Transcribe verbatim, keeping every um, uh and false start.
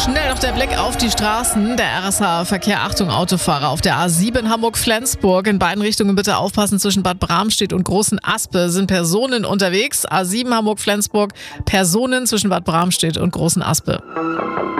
Schnell noch der Blick auf die Straßen. Der R S H-Verkehr, Achtung Autofahrer, auf der A sieben Hamburg-Flensburg. In beiden Richtungen bitte aufpassen, zwischen Bad Bramstedt und Großen Aspe sind Personen unterwegs. A sieben Hamburg-Flensburg, Personen zwischen Bad Bramstedt und Großen Aspe.